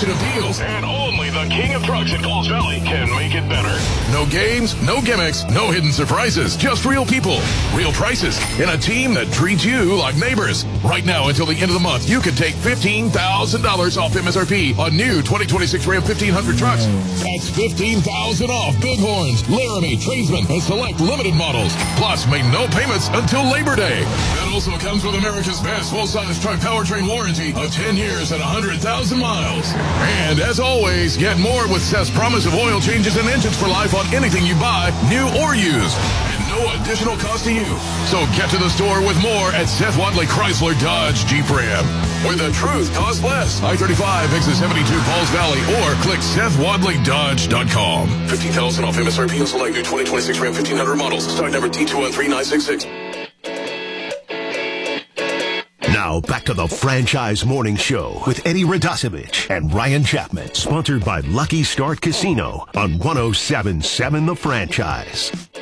selection of deals. And only the king of trucks in Pauls Valley can make it better. No games, no gimmicks, no hidden surprises. Just real people, real prices, and a team that treats you like neighbors. Right now until the end of the month, you can take $15,000 off MSRP on new 2026 Ram 1500 trucks. That's $15,000 off Bighorns, Laramie, Tradesman, and select limited models. Plus, make no payments until Labor Day. That also comes with America's best full-size truck powertrain warranty of 10 years and 100,000 miles. And as always, get more with Seth's promise of oil changes and engines for life on anything you buy, new or used. And no additional cost to you. So get to the store with more at Seth Wadley Chrysler Dodge Jeep Ram, where the truth costs less. I-35 exit 72 Pauls Valley, or click SethWadleyDodge.com. $15,000 off MSRP on select new 2026 Ram 1500 models. Stock number T213966. Now, back to the Franchise Morning Show with Eddie Radosevich and Ryan Chapman. Sponsored by Lucky Start Casino on 107.7 The Franchise.